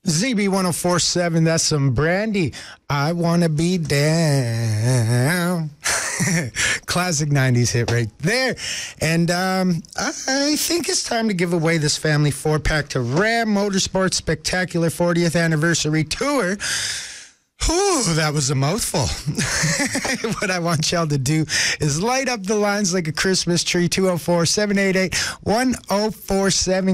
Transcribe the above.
ZB1047, that's some Brandy. I want to be down. Classic 90s hit right there. And I think it's time to give away this family 4-pack to Ram Motorsports Spectacular 40th Anniversary Tour. Whew, that was a mouthful. What I want y'all to do is light up the lines like a Christmas tree. 204-788-1047.